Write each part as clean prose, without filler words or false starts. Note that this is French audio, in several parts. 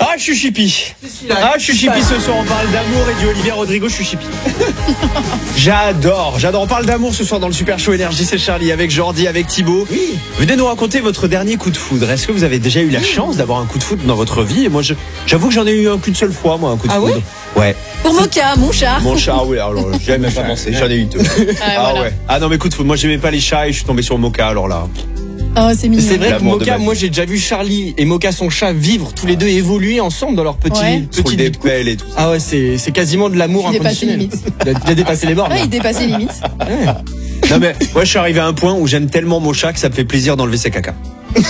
Ah, je suis chippy. Je suis chippy ce soir. On parle d'amour et du Olivier Rodrigo, je suis chippy. J'adore. On parle d'amour ce soir dans le Super Show Énergie. C'est Charlie avec Jordi, avec Thibaut. Oui. Venez nous raconter votre dernier coup de foudre. Est-ce que vous avez déjà eu la chance d'avoir un coup de foudre dans votre vie? Et moi, j'avoue que j'en ai eu qu'une seule fois, moi, un coup de foudre. Ouais. Pour Moka, mon chat. Mon chat, oui, alors j'ai même pas pensé. J'en ai eu deux. Voilà. Ouais. Ah non, mais coup de foudre. Moi, j'aimais pas les chats et je suis tombé sur Moka, alors là. Oh, c'est mignon. C'est vrai que L'amour de Moka, ma vie. moi j'ai déjà vu Charlie et Moka son chat vivre tous les deux et évoluer ensemble dans leur petit Truc des lit de couple. pelles et tout ça. Ah ouais, c'est quasiment de l'amour Il dépasse les inconditionnel. limites. Il a dépassé les bornes. Ouais, là. il dépassait les limites. Non mais moi je suis arrivé à un point où j'aime tellement mon chat que ça me fait plaisir d'enlever ses caca.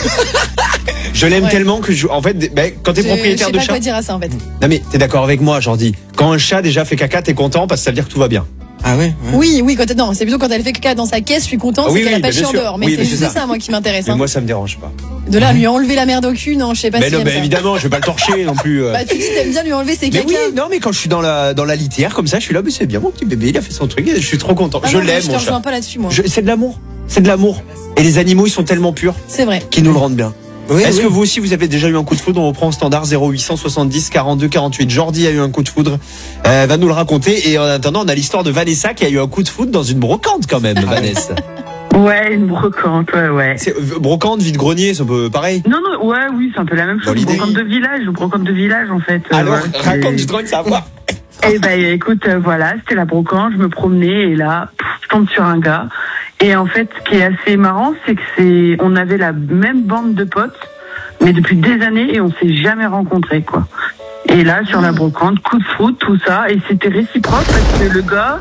Je l'aime tellement que en fait quand t'es propriétaire Je de sais pas chat. quoi dire à ça en fait. Non mais t'es d'accord avec moi, Jordi. Quand un chat déjà fait caca, t'es content parce que ça veut dire que tout va bien. Ah ouais. Oui, non, c'est plutôt quand elle fait caca dans sa caisse, je suis contente, Oui, c'est qu'elle a pas bien chié en sûr. dehors. Mais Oui, c'est mais juste c'est ça, moi, qui m'intéresse. Mais Hein. moi ça me dérange pas. De là, lui enlever la merde au cul, non, je sais pas Mais si non, j'aime mais ça. évidemment, je vais pas le torcher non plus. Bah, tu dis t'aimes bien lui enlever ses Mais caca. oui, non mais quand je suis dans la litière comme ça, je suis là, mais c'est bien mon petit bébé, il a fait son truc, je suis trop content. Ah Je non, l'aime je te mon rejoins chat. pas là-dessus, moi. C'est de l'amour. C'est de l'amour. Et les animaux, ils sont tellement purs C'est vrai. qu'ils nous le rendent bien. Oui, Est-ce oui. que vous aussi vous avez déjà eu un coup de foudre? On reprend au standard 0870 42 48. Jordi a eu un coup de foudre, va nous le raconter. Et en attendant, on a l'histoire de Vanessa qui a eu un coup de foudre dans une brocante quand même. Vanessa. Ouais, une brocante, ouais. C'est brocante, vide-grenier, c'est un peu pareil. Non, oui, c'est un peu la même Dans chose. l'idée. Brocante de village, en fait. Alors, voilà, raconte c'est- du truc, ça va. Eh ben, écoute, voilà, c'était la brocante, je me promenais et là, je tombe sur un gars. Et en fait, ce qui est assez marrant, c'est que on avait la même bande de potes, mais depuis des années et on s'est jamais rencontrés, quoi. Et là, sur la brocante, coup de foudre, tout ça, et c'était réciproque parce que le gars,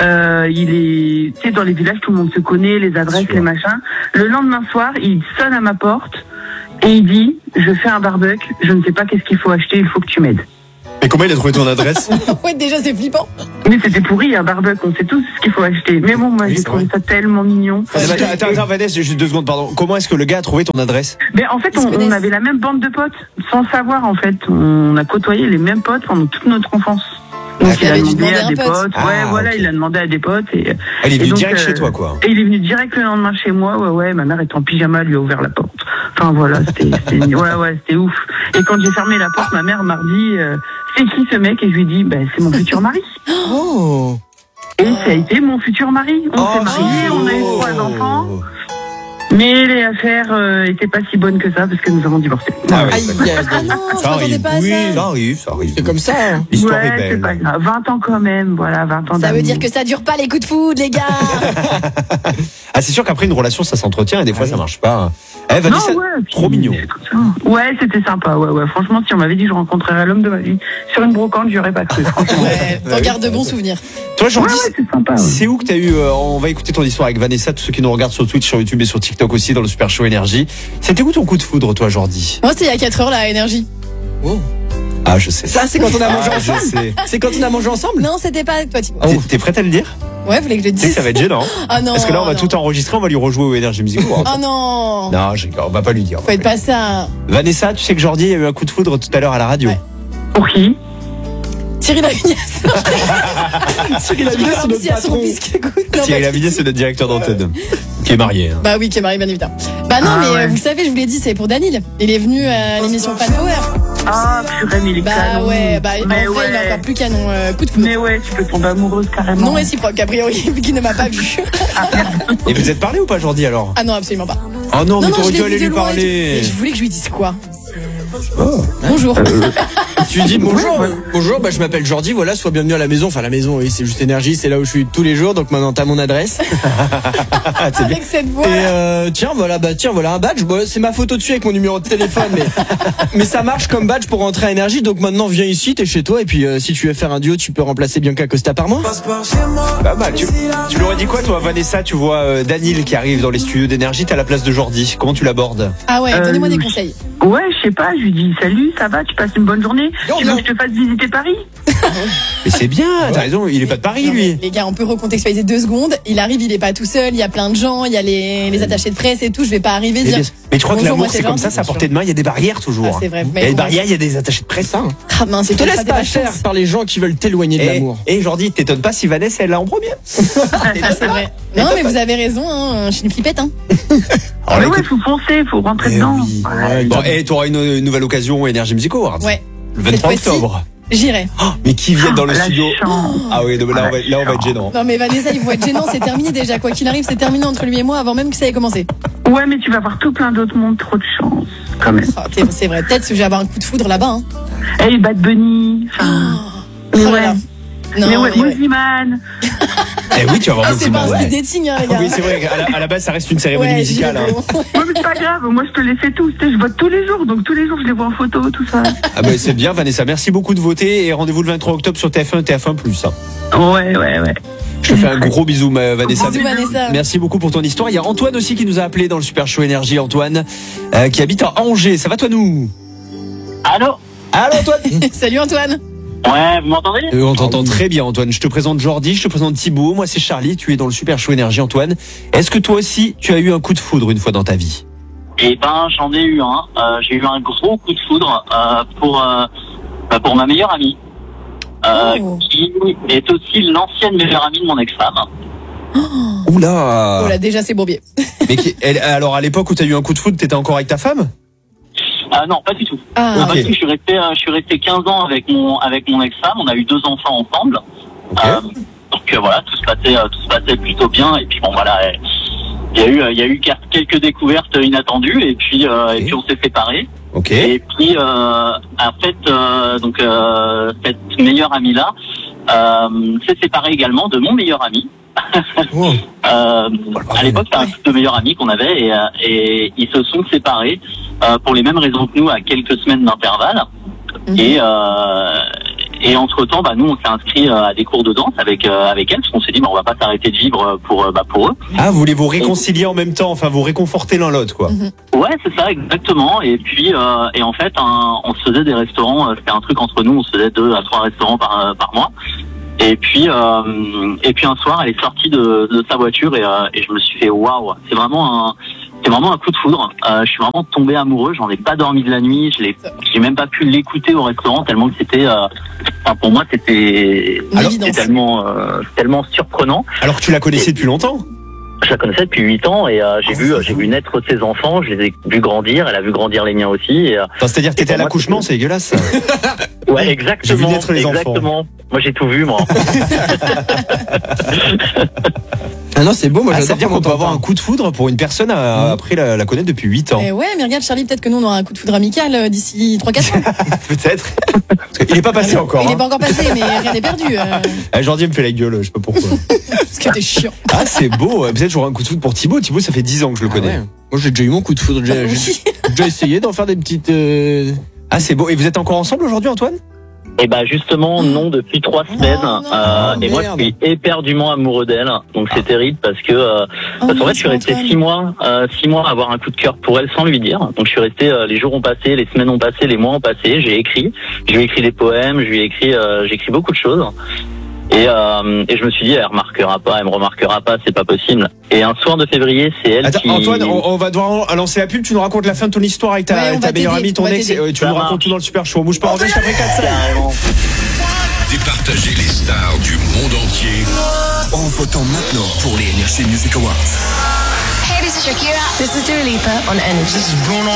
il est, tu sais, dans les villages, tout le monde se connaît, les adresses, Sûr. les machins. Le lendemain soir, il sonne à ma porte et il dit, je fais un barbecue, je ne sais pas qu'est-ce qu'il faut acheter, il faut que tu m'aides. Mais comment il a trouvé ton adresse? Ouais, déjà, c'est flippant. Mais c'était pourri, un barbecue, on sait tous ce qu'il faut acheter. Mais bon, moi, Oui, j'ai c'est trouvé vrai. ça tellement mignon. Attends, Vanessa, juste 2 secondes, pardon. Comment est-ce que le gars a trouvé ton adresse? Mais en fait, Ils se on connaissent. avait la même bande de potes, sans savoir, en fait. On a côtoyé les mêmes potes pendant toute notre enfance. Donc, il il a avait dû demandé demander à un des pote. potes. Ah, Ouais, voilà, ok. il a demandé à des potes. Et Elle est venue donc, direct chez toi, quoi. Et il est venu direct le lendemain chez moi. Ouais, ma mère était en pyjama, elle lui a ouvert la porte. Enfin, voilà, c'était ouf. Et quand j'ai fermé la porte, ma mère m'a dit, c'est qui ce mec? Et je lui ai dit, c'est mon futur mari. Oh. Et ça a été mon futur mari. On s'est mariés, on a eu 3 enfants. Mais les affaires étaient pas si bonnes que ça parce que nous avons divorcé. Ah oui, Aïe, d'accord. aïe, Ah aïe. non, je Ça m'attendais arrive, pas à oui, ça. ça arrive. C'est comme ça. Hein. L'histoire est Ouais, c'est belle. pas grave. 20 ans quand même, voilà, 20 ans Ça veut d'amour. dire que ça dure pas les coups de foudre, les gars. Ah, c'est sûr qu'après une relation, ça s'entretient et des fois, ça marche pas. Eh, Vanessa, Non, ouais, puis trop mignon. c'est comme ça. Ouais, c'était sympa, ouais. Franchement, si on m'avait dit que je rencontrerais l'homme de ma vie sur une brocante, j'y aurais pas cru, franchement. Ouais, t'en gardes de bons souvenirs. Toi, Ouais, Jordi, c'est sympa. Ouais. c'est où que t'as eu, on va écouter ton histoire avec Vanessa, tous ceux qui nous regardent sur Twitch, sur YouTube et sur TikTok aussi, dans le Super Show Énergie. C'était où ton coup de foudre, toi, Jordi? Moi, c'était il y a 4 heures, la énergie. Oh. Ah, je sais. Ça, c'est quand on a mangé Ah, je ensemble. sais. C'est quand on a mangé ensemble. Non, c'était pas avec toi, Thibaut. T'es prête à le dire? Ouais, vous voulez que je le Tu sais que dise? ça va être gênant. Ah non. Parce que là, on va non. tout enregistrer, on va lui rejouer au Énergie Music Awards. Oh non. Non, on va pas lui dire. Faites pas ça. Vanessa, tu sais que Jordi a eu un coup de foudre tout à l'heure à la radio. Ouais. Pour qui? Thierry Lavignasse. Cyril Lavillet, c'est notre Si, à son patron. fils qui écoute. Non, Thierry pas Lavilliers, c'est notre directeur d'antenne. Qui est marié. Hein. Bah oui, qui est marié, bien évidemment. Bah non, Ah mais ouais. vous savez, je vous l'ai dit, c'est pour Danil. Il est venu à l'émission Fan Power. Ah, purée, mais il est Bah canon. ouais, bah en Mais vrai, il est ouais. encore plus canon. Coup de foudre. Mais ouais, tu peux tomber amoureuse carrément. Non réciproque, a priori, vu qu'il ne m'a pas vu. Et vous êtes parlé ou pas, Jordi, alors? Ah non, absolument pas. Oh non, mais je t'aurais l'ai dû vu aller de lui loin et tout. parler. Mais je voulais que je lui dise quoi? Oh. Bonjour. Tu dis bonjour, bah je m'appelle Jordi, voilà, sois bienvenu à la maison. Enfin, la maison, oui, c'est juste Énergie, c'est là où je suis tous les jours, donc maintenant t'as mon adresse. Avec cette voix. Et tiens, voilà un badge. Bon, c'est ma photo dessus avec mon numéro de téléphone, mais ça marche comme badge pour rentrer à Énergie. Donc maintenant, viens ici, t'es chez toi, et puis si tu veux faire un duo, tu peux remplacer Bianca Costa par moi. Pas mal. Tu l'aurais dit quoi, toi, Vanessa? Tu vois Danil qui arrive dans les studios d'Énergie, t'as la place de Jordi. Comment tu l'abordes? Ah ouais, donnez-moi des conseils. Ouais, je sais pas, je lui dis salut, ça va, tu passes une bonne journée. Tu veux que je te fasse visiter Paris? Mais c'est bien, t'as raison, il est pas de Paris, Non, mais lui. les gars, on peut recontextualiser 2 secondes. Il arrive, il est pas tout seul, il y a plein de gens, il y a les attachés de presse et tout. Je vais pas arriver Mais, dire. mais je crois que Bonjour, l'amour, moi, c'est c'est comme Jordi. ça, c'est à portée de main, il y a des barrières toujours. Ah, c'est vrai, vous Il y m'avez a des convaincu. barrières, il y a des attachés de presse. Hein. Ah mince, c'est Te pour ça, laisse t'as pas de la faire chance. par les gens qui veulent t'éloigner de l'amour. Et Jordi, t'étonnes pas si Vanessa elle l'a en premier. Ah, c'est vrai. Non, mais vous avez raison, hein, je suis une flippette. Hein. Ah ouais, faut foncer, faut rentrer dedans. Oui. Ouais. Bon, et t'auras une nouvelle occasion Énergie Music Awards. Ouais. Le 23 Cette fois-ci, octobre. J'irai. Oh, mais qui viennent dans le La studio. chance. Ah oui, non, mais là, on va être gênant. Non mais Vanessa, il faut être gênant, c'est terminé déjà. Quoi qu'il arrive, c'est terminé entre lui et moi avant même que ça ait commencé. Ouais, mais tu vas voir tout plein d'autres mondes, trop de chance, quand même. Ah, c'est vrai, peut-être que je vais avoir un coup de foudre là-bas. Hein. Hey, Bad Bunny. Enfin, Oh mais là ouais. là. Non, mais ouais, mais ouais. Moziman. Eh oui, tu vas voir Ah, c'est pas un ouais. speed dating, hein, les gars. Oui, c'est vrai, à la base, ça reste une cérémonie Ouais, musicale. j'y vais, Hein. bon. Ouais, mais c'est pas grave. Moi, je te les fais tous. Tu sais, je vote tous les jours. Donc, tous les jours, je les vois en photo, tout ça. Ah bah c'est bien, Vanessa. Merci beaucoup de voter et rendez-vous le 23 octobre sur TF1, TF1+. Hein. Ouais. Je te fais un gros bisou, Vanessa. Bisous, Vanessa. Merci beaucoup pour ton histoire. Il y a Antoine aussi qui nous a appelé dans le Super Show Énergie. Antoine, qui habite à Angers. Ça va toi nous? Allô? Allô Antoine. Salut Antoine. Ouais, vous m'entendez? On t'entend très bien Antoine. Je te présente Jordi, je te présente Thibaut. Moi c'est Charlie, tu es dans le Super Show Énergie Antoine. Est-ce que toi aussi tu as eu un coup de foudre une fois dans ta vie? Eh ben, j'en ai eu un. J'ai eu un gros coup de foudre pour ma meilleure amie, Oh. qui est aussi l'ancienne meilleure amie de mon ex-femme. Oula. Oh là, déjà c'est bourbier. Mais alors à l'époque où tu as eu un coup de foudre, t'étais encore avec ta femme? Non, pas du tout. Ah, Ok. Parce que je suis resté 15 ans avec mon ex-femme. On a eu 2 enfants ensemble. Ok. Donc voilà, tout se passait plutôt bien. Et puis bon voilà, il y a eu quelques découvertes inattendues. Et puis on s'est séparés. Ok. Et puis en fait, donc cette meilleure amie là s'est séparée également de mon meilleur ami. Oh. À l'époque, c'était un couple de meilleurs amis qu'on avait et ils se sont séparés pour les mêmes raisons que nous à quelques semaines d'intervalle. Et entre-temps, nous, on s'est inscrits à des cours de danse avec elle, parce qu'on s'est dit, on va pas s'arrêter de vivre pour eux. Ah, vous voulez vous réconcilier en même temps, enfin vous réconforter l'un l'autre quoi. Ouais, c'est ça, exactement. Et puis, et en fait, on se faisait des restaurants, c'était un truc entre nous, on se faisait 2 à 3 restaurants par mois. Et puis un soir, elle est sortie de sa voiture et je me suis fait waouh, c'est vraiment un coup de foudre. Je suis vraiment tombé amoureux, j'en ai pas dormi de la nuit, j'ai même pas pu l'écouter au restaurant tellement que c'était, pour moi c'était tellement surprenant. Alors que tu la connaissais depuis longtemps? Je la connaissais depuis 8 ans et j'ai vu naître ses enfants, je les ai vus grandir, elle a vu grandir les miens aussi. C'est-à-dire que t'étais à l'accouchement, c'est dégueulasse. Ouais, exactement. J'ai vu naître les exactement. Moi j'ai tout vu, moi. Ah non, c'est beau, moi Ça j'adore veut dire comment qu'on peut avoir un t'entends. coup de foudre pour une personne après la connaître depuis 8 ans. Eh ouais, mais regarde Charlie, peut-être que nous on aura un coup de foudre amical d'ici 3-4 ans. Peut-être. Parce qu'il n'est pas passé encore. Il est Hein. pas encore passé, mais rien n'est perdu. Jordi me fait la gueule, je sais pas pourquoi. Parce que t'es chiant. Ah, c'est beau. Peut-être j'aurai un coup de foudre pour Thibaut. Thibaut, ça fait 10 ans que je le connais. Ouais. Moi j'ai déjà eu mon coup de foudre. J'ai Oui. déjà essayé d'en faire des petites. Ah, c'est beau. Et vous êtes encore ensemble aujourd'hui, Antoine? Et justement, non, depuis 3 semaines. non. Et moi, je Merde. suis éperdument amoureux d'elle. Donc c'est terrible parce que Oh, qu'en fait, je suis resté Antoine. 6 mois à avoir un coup de cœur pour elle sans lui dire. Donc je suis resté, les jours ont passé, les semaines ont passé, les mois ont passé. Je lui ai écrit des poèmes, j'ai écrit beaucoup de choses. Et je me suis dit, elle me remarquera pas, c'est pas possible. Et un soir de février, c'est elle Attends, qui... Antoine, on va devoir lancer la pub. Tu nous racontes la fin de ton histoire avec Ouais, ta on va meilleure t'aider, amie, ton on va ex. t'aider. Tu Ça nous racontes marche. tout dans le Super Show. Bouge pas, on revient après 4 Carrément. Départager les stars du monde entier en votant maintenant pour les Energy Music Awards. Hey, this is Shakira. This is Dua Lipa on Energy. This is Bruno